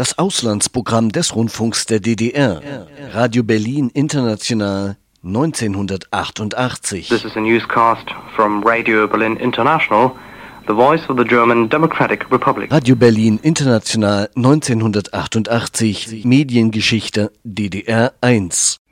Das Auslandsprogramm des Rundfunks der DDR. Radio Berlin International 1988. This is a newscast from Radio Berlin International, the voice of the German Democratic Republic. Radio Berlin International 1988. Mediengeschichte DDR 1.